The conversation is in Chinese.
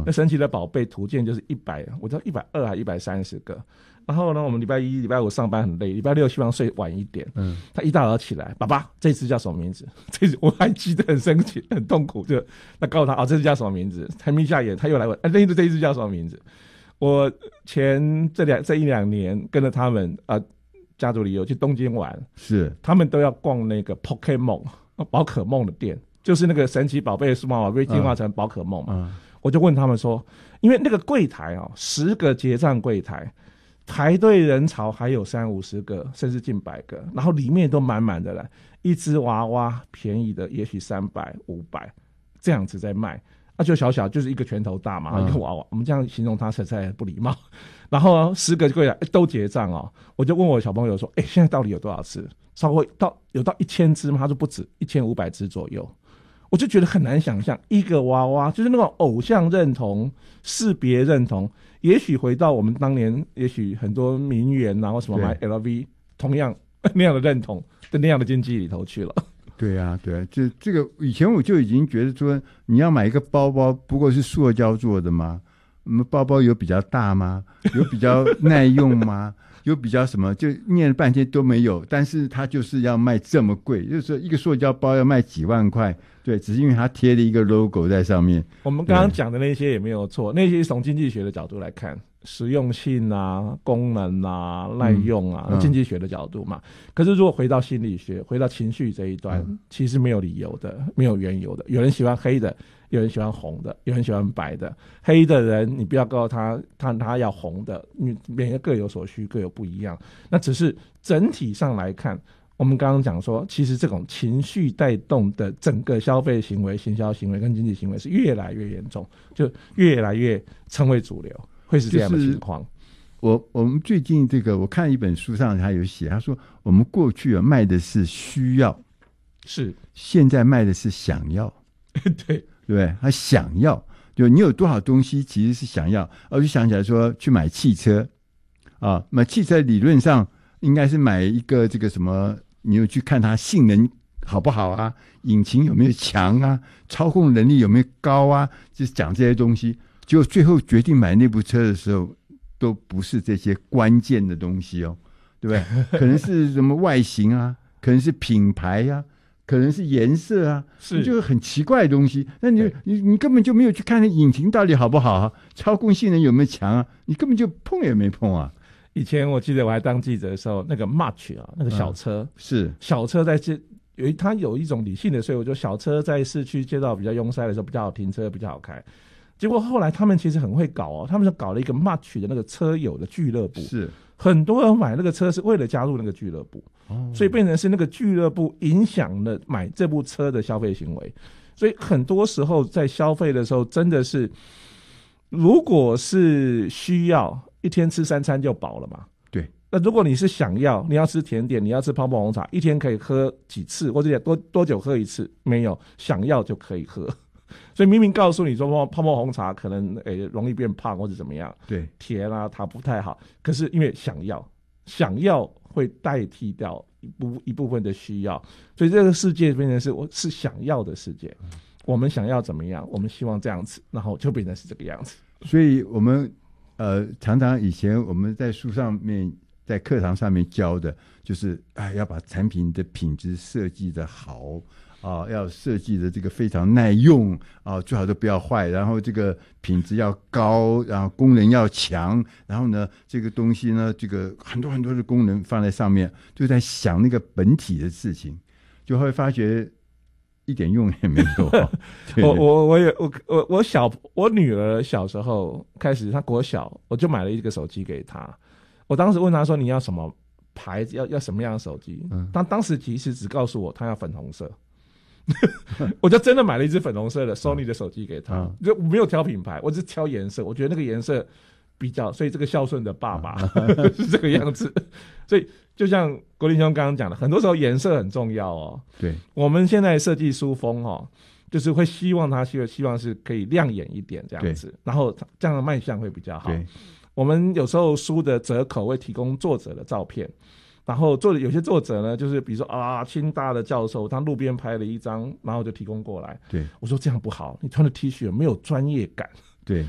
那神奇的宝贝图鉴就是100，我知道120还130个。然后呢，我们礼拜一、礼拜五上班很累，礼拜六希望睡晚一点。他一大早起来，爸爸，这只叫什么名字？这只我还记得很生气、很痛苦，就那告诉他这只叫什么名字？才眯下眼，他又来问，这一只叫什么名字？我前这一两年跟着他们家族旅游去东京玩， 是他们都要逛那个 Pokémon 宝可梦的店，就是那个神奇宝贝数码宝贝进化成宝可梦嘛。我就问他们说，因为那个柜台10个结账柜台。排队人潮还有30-50个，甚至近100个，然后里面都满满的了。一只娃娃便宜的也许300、500这样子在卖，就小小就是一个拳头大嘛，一个娃娃。我们这样形容它实在不礼貌。然后10个柜台都结账我就问我小朋友说，现在到底有多少只？超过有到1000只吗？他说不止，1500只左右。我就觉得很难想象，一个娃娃就是那种偶像认同、识别认同，也许回到我们当年，也许很多名媛或什么买 LV， 同样那样的认同的那样的经济里头去了。 对啊，对啊，这个以前我就已经觉得说，你要买一个包包，不过是塑胶做的吗？包包有比较大吗？有比较耐用吗？有比较什么？就念了半天都没有，但是它就是要卖这么贵，就是说一个塑胶包要卖几万块。对，只是因为它贴了一个 logo 在上面。 我们刚刚讲的那些也没有错，那些从经济学的角度来看，实用性功能耐用经济学的角度嘛。可是如果回到心理学，回到情绪这一端，其实没有理由的，没有缘由的。有人喜欢黑的，有人喜欢红的，有人喜欢白的。黑的人你不要告诉他要红的，每个各有所需，各有不一样。那只是整体上来看，我们刚刚讲说，其实这种情绪带动的整个消费行为、行销行为跟经济行为是越来越严重，就越来越成为主流，会是这样的情况。 我们最近这个，我看一本书上他有写，他说我们过去卖的是需要， 是现在卖的是想要， 对不对？他想要，就你有多少东西其实是想要。我就想起来说，去买汽车买汽车理论上应该是买一个这个什么。你有去看它性能好不好啊？引擎有没有强啊？操控能力有没有高啊？就是讲这些东西。结果最后决定买那部车的时候，都不是这些关键的东西对不对？可能是什么外形啊，可能是品牌啊，可能是颜色啊，是就是很奇怪的东西。那你根本就没有去看那引擎到底好不好啊？操控性能有没有强啊？你根本就碰也没碰啊。 以前我记得我还当记者的时候，那个 March 那个小车， 是小车在它有一种理性的税务，就小车在市区街道比较拥塞的时候比较好停车，比较好开。结果后来他们其实很会搞他们就搞了一个 March 的那个车友的俱乐部， 是很多人买那个车是为了加入那个俱乐部，所以变成是那个俱乐部影响了买这部车的消费行为。所以很多时候在消费的时候，真的是如果是需要。一天吃3餐就饱了嘛？ 对。 那如果你是想要，你要吃甜点，你要吃泡沫红茶，一天可以喝几次，或者多久喝一次？没有，想要就可以喝。所以明明告诉你说泡沫红茶可能容易变胖或者怎么样， 对， 甜它不太好。可是因为想要会代替掉一部分的需要，所以这个世界变成是想要的世界。我们想要怎么样？我们希望这样子，然后就变成是这个样子。 所以我们。常常以前我们在书上面、在课堂上面教的，就是要把产品的品质设计的好要设计的这个非常耐用最好都不要坏，然后这个品质要高，然后功能要强，然后呢，这个东西呢，这个很多很多的功能放在上面，就在想那个本体的事情，就会发觉。一点用也没有。 我女儿小时候开始，她国小，我就买了一个手机给她。我当时问她说：“你要什么牌子？要什么样的手机？”她当时其实只告诉我她要粉红色，我就真的买了一只粉红色的 Sony 的手机给她，就没有挑品牌，我只挑颜色，我觉得那个颜色比较，所以这个孝顺的爸爸是这个样子。所以就像国林兄刚刚讲的，很多时候颜色很重要对， 我们现在设计书封就是会希望它希望是可以亮眼一点这样子，然后这样的卖相会比较好。我们有时候书的折口会提供作者的照片，然后有些作者呢，就是比如说清大的教授，他路边拍了一张，然后就提供过来。 对， 我说这样不好，你穿的 T 恤没有专业感。 对。